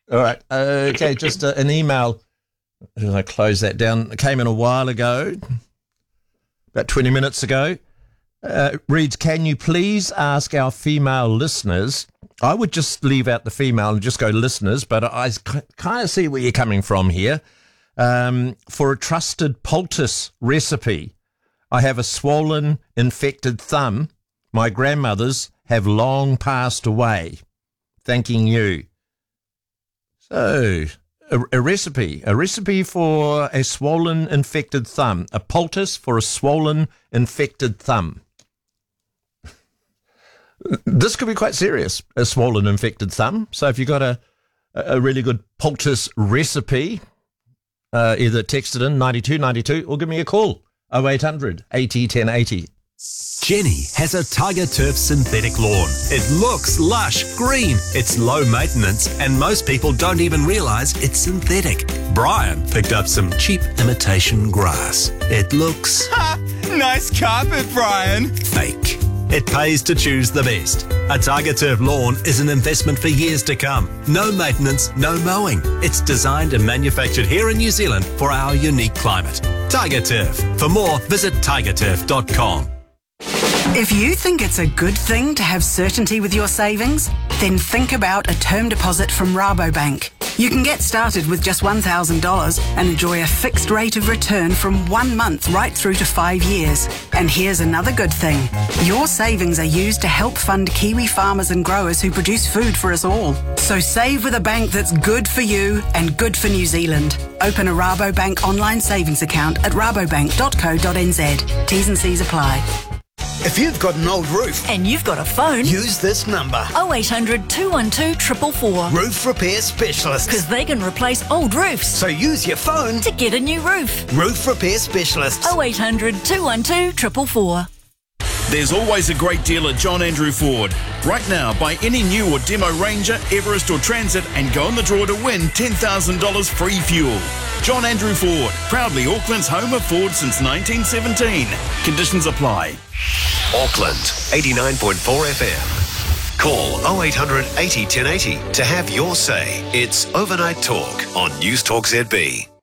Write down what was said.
All right. Okay, just an email. I close that down. It came in a while ago, about 20 minutes ago. Reads, can you please ask our female listeners, I would just leave out the female and just go listeners, but I kind of see where you're coming from here, for a trusted poultice recipe. I have a swollen, infected thumb. My grandmothers have long passed away. Thanking you. So, a recipe for a swollen, infected thumb. A poultice for a swollen, infected thumb. This could be quite serious, a swollen, infected thumb. So if you've got a really good poultice recipe, either text it in 9292 or give me a call, 0800 80 1080. Jenny has a Tiger Turf synthetic lawn. It looks lush, green, it's low maintenance, and most people don't even realise it's synthetic. Brian picked up some cheap imitation grass. It looks... Ha! Nice carpet, Brian. Fake. It pays to choose the best. A Tiger Turf lawn is an investment for years to come. No maintenance, no mowing. It's designed and manufactured here in New Zealand for our unique climate. Tiger Turf. For more, visit tigerturf.com. If you think it's a good thing to have certainty with your savings, then think about a term deposit from Rabobank. You can get started with just $1,000 and enjoy a fixed rate of return from 1 month right through to 5 years. And here's another good thing. Your savings are used to help fund Kiwi farmers and growers who produce food for us all. So save with a bank that's good for you and good for New Zealand. Open a Rabobank online savings account at rabobank.co.nz. T's and C's apply. If you've got an old roof and you've got a phone, use this number. 0800 212 444. Roof Repair Specialists. Because they can replace old roofs. So use your phone to get a new roof. Roof Repair Specialists. 0800 212 444. There's always a great deal at John Andrew Ford. Right now, buy any new or demo Ranger, Everest or Transit and go in the draw to win $10,000 free fuel. John Andrew Ford, proudly Auckland's home of Ford since 1917. Conditions apply. Auckland, 89.4 FM. Call 0800 80 1080 to have your say. It's Overnight Talk on News Talk ZB.